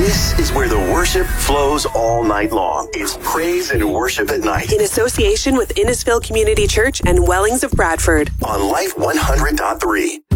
This is where the worship flows all night long. It's Praise and Worship at Night. In association with Innisfil Community Church and Wellings of Bradford. On Life 100.3.